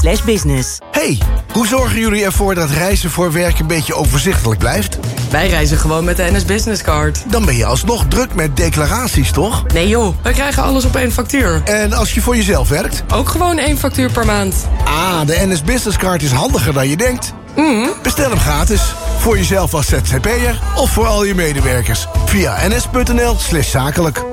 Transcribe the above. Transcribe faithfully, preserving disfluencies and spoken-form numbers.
slash business. Hey, hoe zorgen jullie ervoor dat reizen voor werk een beetje overzichtelijk blijft? Wij reizen gewoon met de N S Business Card. Dan ben je alsnog druk met declaraties, toch? Nee joh, wij krijgen alles op één factuur. En als je voor jezelf werkt? Ook gewoon één factuur per maand. Ah, de N S Business Card is handiger dan je denkt. Mm. Bestel hem gratis. Voor jezelf als Z Z P'er of voor al je medewerkers. Via ns.nl slash zakelijk.